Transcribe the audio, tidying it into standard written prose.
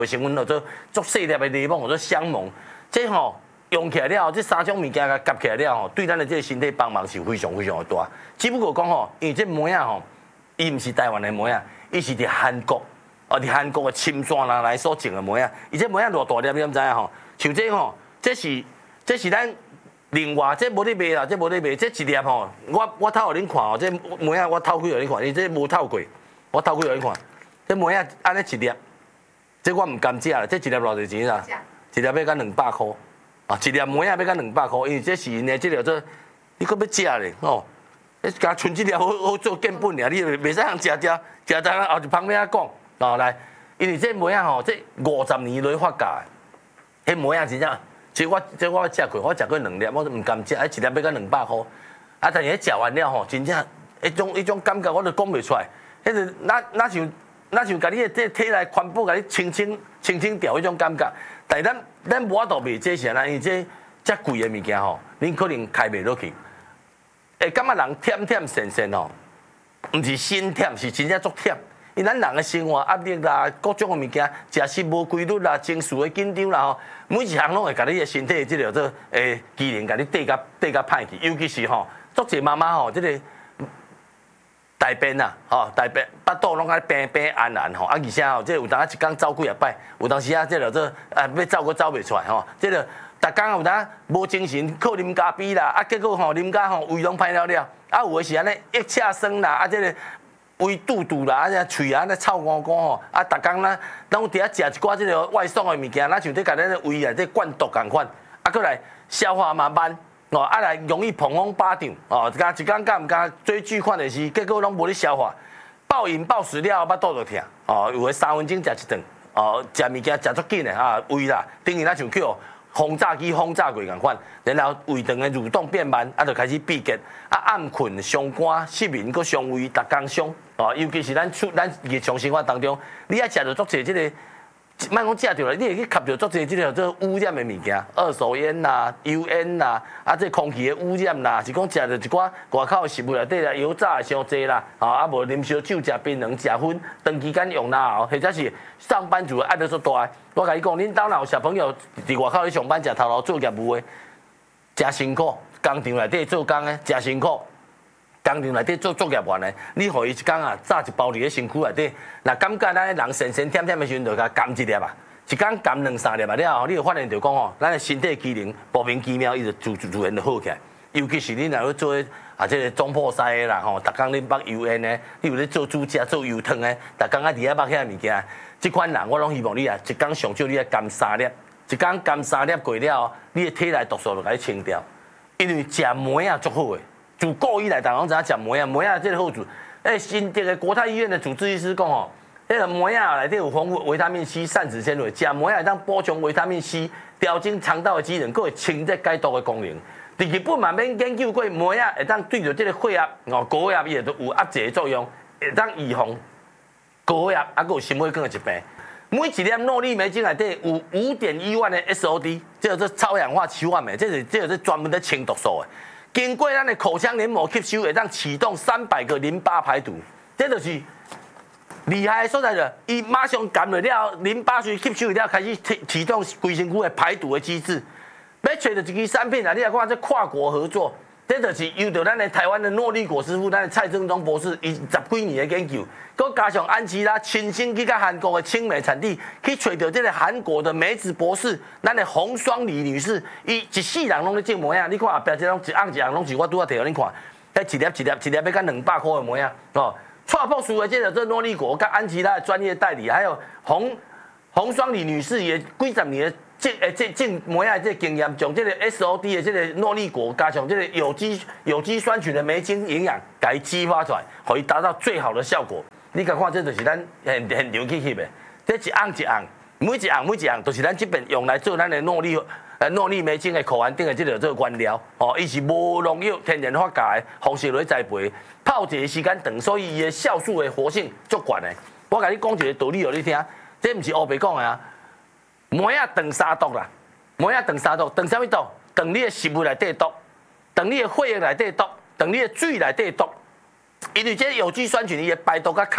成分叫做足细粒的柠檬，叫做香檬。这吼用起来了，这三种物件甲夹起来了吼，对咱的这个身体帮忙是非常非常的大。只不过讲吼，因为这梅啊吼，伊毋是台湾的梅啊，伊是伫韩国，伫韩国的深山人来所种的梅啊。伊这梅啊偌大粒，你毋知影吼？像这吼，这是咱另外这无咧卖啦，这无咧卖，这一粒吼，我偷互恁看吼，这梅啊我偷开互恁看，因为这无透过，我偷开互恁看，这梅啊安尼一粒。这我唔敢食啦，这一粒偌侪钱啦？一粒要甲200块，啊，一粒梅啊要甲200块，因为这是因的这个做，你搁要食咧，哦，你加剩一粒好做见本尔，你袂使通食咱后一旁边讲，哦来，因为这梅啊吼，这50年来发价的，迄梅啊真正，其实我食过，我食过2粒，我都唔敢食，一粒要甲200块，啊，但是迄食完了吼，真正迄种感觉我都讲袂出来，迄个那像甲你的这体内环保甲你清掉迄种感觉，但是咱无法度卖这些啦，因为这遮贵的物件吼，恁可能开袂落去。会感觉人忝神吼，毋是心忝，是真正足忝。因为咱人的生活压力啦，各种的物件，食食无规律啦，情绪的紧张啦吼，每一项拢会甲你的身体即个做机能甲你缀甲歹去，尤其是吼，足侪妈妈吼，即个。大便啊，吼，大便巴肚拢爱平安吼，啊，而且吼，这有当一天走几啊摆，有当时啊，这个做要走佫走袂出来吼，这个逐工有当无精神，靠啉咖啡啦，啊，结果吼啉甲吼胃拢歹了，啊，有诶是安尼腋下酸啦，啊，这个胃肚啦，啊，这喙啊，安尼臭糊糊吼，啊，逐工咱拢伫遐食一寡这个外送诶物件，咱像伫甲咱诶胃内底灌毒共款，啊，过来消化嘛慢。哦，啊来容易膨风巴掌，哦，一工敢毋敢追剧看电视，结果拢无咧消化，暴饮暴食了，巴肚就疼，哦，有诶3分钟食一顿，哦，食物件食足紧诶，啊，胃啦，等于咱像叫轰炸机轰炸过共款，然后胃肠诶蠕动变慢，啊，就开始闭结，啊，暗困、伤肝、失眠、搁伤胃，逐工伤，哦，尤其是咱日常生活当中，你爱食着足侪即个。莫讲食着啦，你会去吸着足侪即个做污染的物件，二手烟啦、油烟啦，啊，这空气的污染啦，是讲食着一寡外口的食物内底啦，油炸的伤济啦，啊，无啉烧酒、食槟榔、食薰，长期间用啦后，或者是上班族压力足大。我甲你讲，恁兜若有小朋友伫外口咧上班，食头路做业务的，真辛苦，工厂内底做工的，真辛苦。工厂内底做作业员的，你互伊一工啊，炸一包伫咧身躯内底，若感觉咱人神神忝忝的时阵，就甲含一粒啊，一工含2-3粒啊了后，你就发现着讲吼，咱的身体机能莫名其妙，伊就自然就好起来。尤其是你若要做啊，这个中破塞的啦吼，逐工咧捌油烟的，你有咧做煮食、做油汤的，逐工啊伫遐捌遐物件，即款人我拢希望你啊，一工上少你啊含3粒，一工含3粒过了后，你的体内毒素就甲你清掉，因为食梅啊足好的。自古以来，大家拢知影食梅啊，梅啊这个好处。新这个国泰医院的主治医师讲吼，迄个梅啊内底有丰富维他命 C、膳食纤维，食梅啊会当补充维他命 C， 调整肠道的机能，佫会清这解毒的功能。日本嘛免研究过梅啊会当对着这个血压、高压伊会都有压制的作用，会当预防高压，啊佫有心血管的疾病。每一粒诺丽梅精内底有5.1万的 SOD， 这个是超氧化氰化酶，这个是专门在清毒素的。经过咱的口腔黏膜吸收，会当启动300个淋巴排毒，这就是厉害的所在了。伊马上含了了，淋巴水吸收了，开始启动规身躯的排毒的机制。要找到一支产品啊，你来看这跨国合作，这就是由着咱的台湾的诺丽果师傅，咱的蔡正宗博士，伊10几年的研究，佮加上安琪拉亲身去甲韩国的青梅产地去找到这个韩国的梅子博士，咱的洪双梨女士，伊一世人拢咧种梅啊，你看后壁这种一盎拢是我拄仔摕互你看，迄一粒要甲200块的梅啊，哦，创博士的这个诺丽果，甲安琪拉的专业代理，还有洪双梨女士也几十年的。种梅啊，这经验将这个 SOD 的这个诺丽果加上这个有机酸醛的梅精营养，给激发出来，可以达到最好的效果。你甲看，这就是咱现场去翕的，这一盎，每一盎，都是咱这边用来做咱的诺丽梅精的口含顶的这个做原料。哦，伊是无农药、天然发芽的方式来栽培，泡一个时间长，所以伊的酵素的活性足悬的。我甲你讲一个道理互你听，这不是黑白讲的啊。梅啊断3毒啦，梅啊断3毒，断啥物毒？断你的食物内底毒，断你的血液内底毒，断你的水内底毒。因为这有机酸醛伊会排毒较